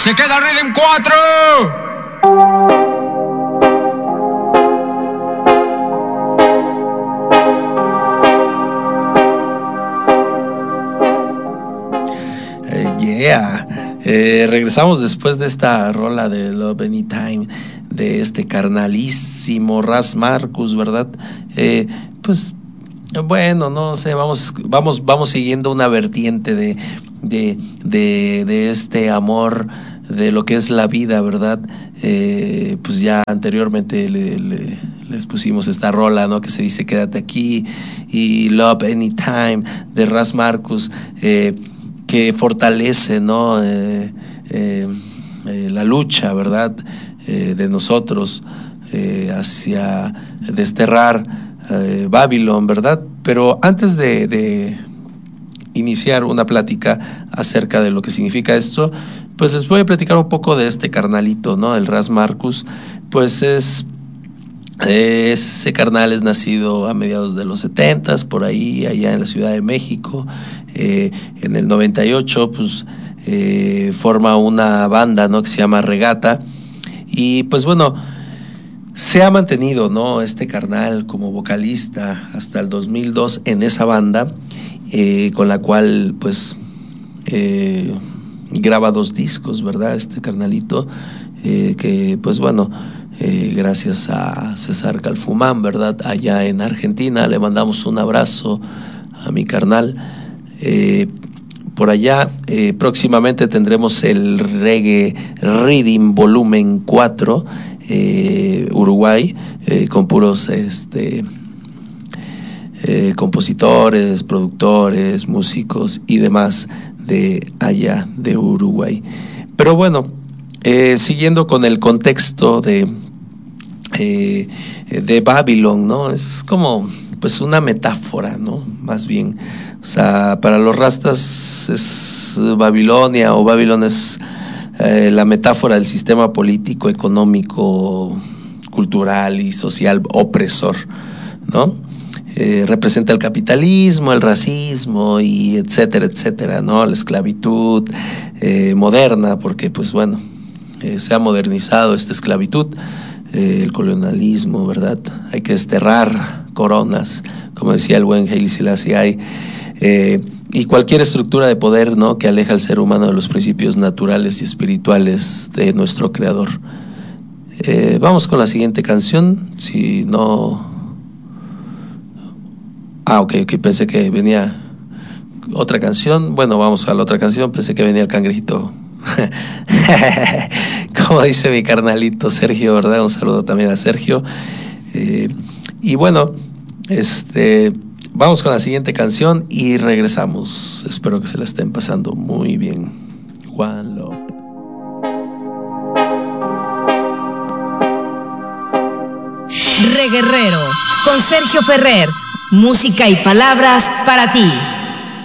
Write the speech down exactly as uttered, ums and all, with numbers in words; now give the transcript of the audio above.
Se queda Rhythm cuatro. Eh, yeah. Eh, regresamos después de esta rola de Love Anytime de este carnalísimo Ras Marcus, ¿verdad? Eh, pues bueno, no sé, vamos, vamos, vamos siguiendo una vertiente de, de, de, de este amor, de lo que es la vida, ¿verdad? Eh, pues ya anteriormente le, le, les pusimos esta rola, ¿no? Que se dice Quédate aquí, y Love Anytime de Ras Marcus, eh, que fortalece, ¿no? Eh, eh, eh, la lucha, ¿verdad? Eh, de nosotros eh, hacia desterrar eh, Babylon, ¿verdad? Pero antes de, de iniciar una plática acerca de lo que significa esto, pues les voy a platicar un poco de este carnalito, ¿no? El Ras Marcus. Pues es eh, ese carnal es nacido a mediados de los setentas, por ahí, allá en la Ciudad de México. Eh, en el noventa y ocho, pues eh, forma una banda, ¿no? Que se llama Regata. Y pues bueno, se ha mantenido, ¿no? Este carnal como vocalista hasta el dos mil dos en esa banda, eh, con la cual pues eh, graba dos discos, ¿verdad? Este carnalito, eh, que pues bueno, eh, gracias a César Calfumán, ¿verdad? Allá en Argentina, le mandamos un abrazo a mi carnal. Eh, por allá eh, próximamente tendremos el Reggae Rhythm Volumen cuatro, eh, Uruguay, eh, con puros este, eh, compositores, productores, músicos y demás de allá de Uruguay. Pero bueno, eh, siguiendo con el contexto de, eh, de Babylon, ¿no? Es como pues una metáfora, ¿no? Más bien. O sea, para los rastas es Babilonia, o Babylon es eh, la metáfora del sistema político, económico, cultural y social opresor, ¿no? Eh, representa el capitalismo, el racismo y etcétera, etcétera, ¿no? La esclavitud eh, moderna, porque pues bueno, eh, se ha modernizado esta esclavitud, eh, el colonialismo, ¿verdad? Hay que desterrar coronas, como decía el buen Haile Selassie hay. Eh, y cualquier estructura de poder, ¿no? Que aleja al ser humano de los principios naturales y espirituales de nuestro creador. Eh, vamos con la siguiente canción. Si no... Ah, ok, ok, pensé que venía otra canción. Bueno, vamos a la otra canción. Pensé que venía el cangrejito. Como dice mi carnalito Sergio, ¿verdad? Un saludo también a Sergio. Eh, y bueno, este... vamos con la siguiente canción y regresamos. Espero que se la estén pasando muy bien. One Love. Reguerrero con Sergio Ferrer. Música y palabras para ti.